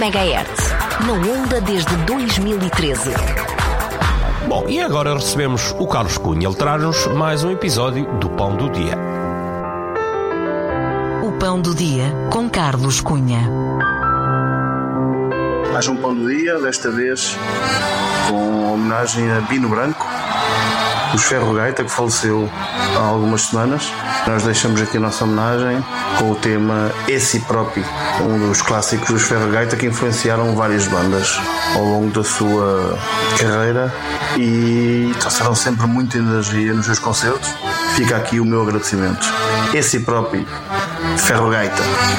MHz, na onda desde 2013. Bom, e agora recebemos o Carlos Cunha. Ele traz-nos mais um episódio do Pão do Dia. O Pão do Dia com Carlos Cunha. Mais um Pão do Dia, desta vez com homenagem a Bino Branco, dos Ferro Gaita, que faleceu há algumas semanas. Nós deixamos aqui a nossa homenagem com o tema Esse Próprio, um dos clássicos dos Ferro Gaita que influenciaram várias bandas ao longo da sua carreira e trouxeram sempre muita energia nos seus concertos. Fica aqui o meu agradecimento. Esse Próprio, Ferro Gaita.